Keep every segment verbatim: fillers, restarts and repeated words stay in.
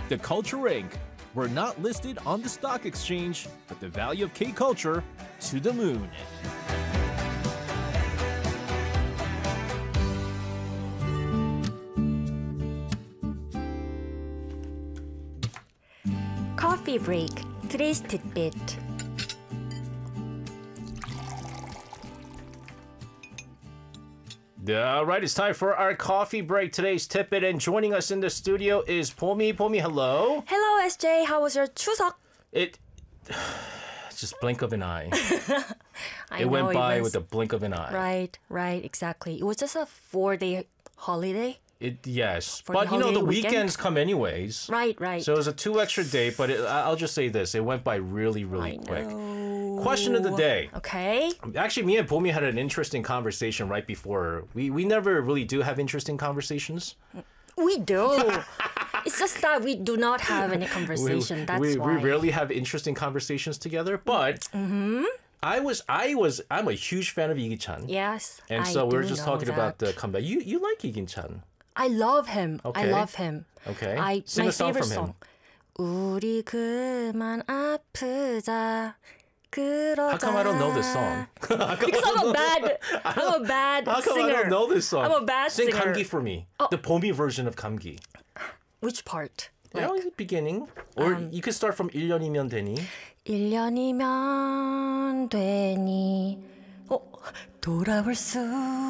The Culture Incorporated. We're not listed on the stock exchange, but the value of K-Culture to the moon. Coffee break. Today's tidbit. All right, it's time for our coffee break. Today's tidbit, and joining us in the studio is Pomi. Pomi, hello. Hello, S J. How was your 추석? It just blink of an eye. I it know, went by it was, with a blink of an eye. Right, right, exactly. It was just a four-day holiday. It yes, For but the you know the holiday weekend? weekends come anyways. Right, right. So it was a two extra day, but it, I- I'll just say this: it went by really, really I quick. know. Question of the day. Okay. Actually, me and Pomi had an interesting conversation right before. We we never really do have interesting conversations. We do. It's just that we do not have any conversation. we, That's we, why. we rarely have interesting conversations together. But I was I was I'm a huge fan of Lee Gi-chan. Yes. And I so we were do just know talking about that. the comeback. You you like Lee Gi-chan? I love him. I Okay. love him. Okay. I Sing my a song favorite from him. song. 우리 그만 아프자. 그러다. How come I don't know this song? Because I'm a bad, I'm a bad How come singer. I don't know this song? I'm a bad Sing singer. 감기 for me. The Pomi version of 감기. Which part? You know, the beginning. Or Um, you could start from 일 년이면 되니. 일 년이면 되니. 어, 돌아올 수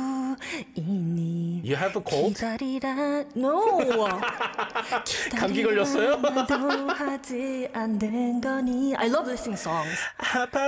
있니? You have a cold? 기다리라. No. 감기 걸렸어요? 기다리라도 하지 않는 거니. I love listening songs.